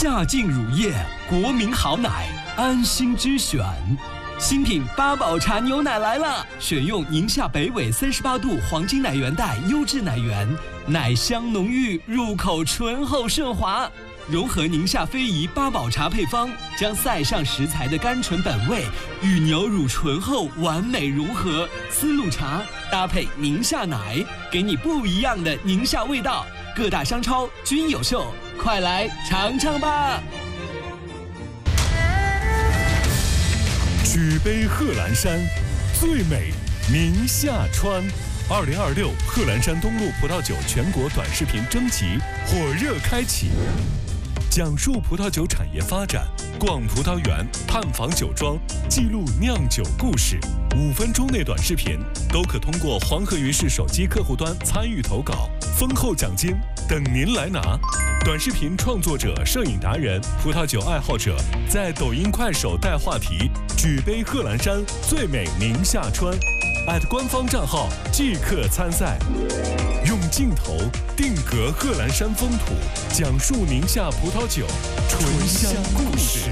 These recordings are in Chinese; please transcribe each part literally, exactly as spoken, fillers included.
夏净乳业，国民好奶，安心之选。新品八宝茶牛奶来了，选用宁夏北纬三十八度黄金奶源带优质奶源，奶香浓郁，入口醇厚顺滑。融合宁夏非遗八宝茶配方，将塞上食材的甘醇本味与牛乳醇厚完美融合。丝路茶搭配宁夏奶，给你不一样的宁夏味道。各大商超均有售，快来尝尝吧！ 举杯贺兰山，最美宁夏川。二零二六贺兰山东路葡萄酒全国短视频征集火热开启，讲述葡萄酒产业发展，逛葡萄园，探访酒庄，记录酿酒故事。五分钟内短视频都可通过黄河云视手机客户端参与投稿，丰厚奖金等您来拿。短视频创作者、摄影达人、葡萄酒爱好者，在抖音、快手带话题“举杯贺兰山，最美宁夏川”，@官方账号即刻参赛。用镜头定格贺兰山风土，讲述宁夏葡萄酒醇香故事。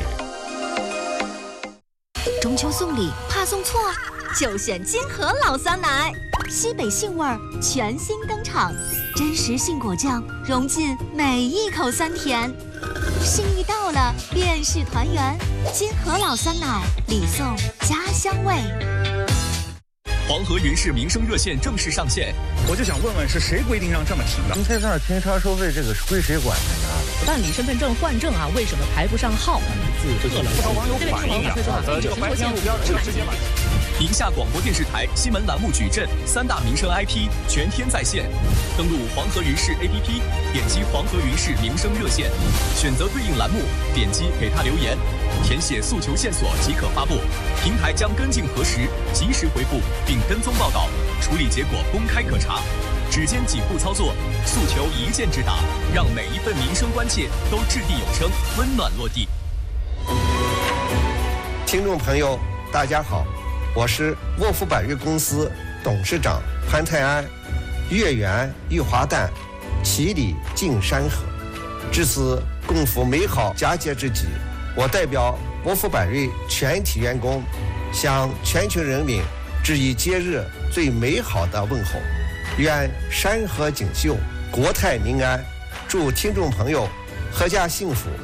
中秋送礼怕送错，就选金河老酸奶，西北杏味儿全新登场，真实杏果酱融进每一口酸甜，心意到了便是团圆。金河老酸奶，礼送家乡味。 黄河云视民生热线正式上线， 我就想问问，是谁规定让这么停的？ 停车场停车收费这个是归谁管的呢？ 办理身份证换证啊，为什么排不上号？ 不少网友反映啊，这个白天路边这个直接买。 宁夏广播电视台新闻栏目矩阵三大民生 I P 全天在线，登录黄河云视 A P P， 点击黄河云视民生热线，选择对应栏目，点击给他留言，填写诉求线索即可发布。平台将跟进核实，及时回复并跟踪报道，处理结果公开可查。只见几步操作，诉求一键直达，让每一份民生关切都掷地有声，温暖落地。 听众朋友，大家好，我是沃夫百瑞公司董事长潘泰安。月圆玉华诞，其里尽山河。至此共赴美好佳节之际，我代表沃夫百瑞全体员工，向全球人民致以节日最美好的问候。愿山河锦绣，国泰民安，祝听众朋友阖家幸福，